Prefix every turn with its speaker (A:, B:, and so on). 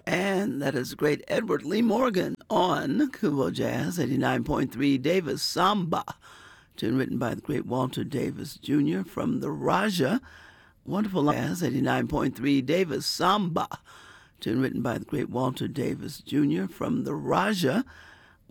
A: And that is great Edward Lee Morgan on Kubo Jazz 89.3 Davis Samba, tune written by the great Walter Davis Jr. from the Raja. Wonderful Jazz 89.3 Davis Samba, tune written by the great Walter Davis Jr. from the Raja.